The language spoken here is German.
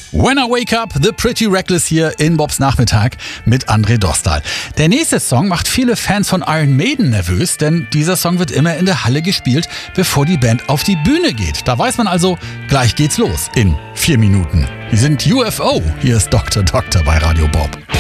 When I Wake Up, The Pretty Reckless hier in Bobs Nachmittag mit André Dostal. Der nächste Song macht viele Fans von Iron Maiden nervös, denn dieser Song wird immer in der Halle gespielt, bevor die Band auf die Bühne geht. Da weiß man also, gleich geht's los in 4 Minuten. Wir sind UFO. Hier ist Dr. Doktor bei Radio Bob.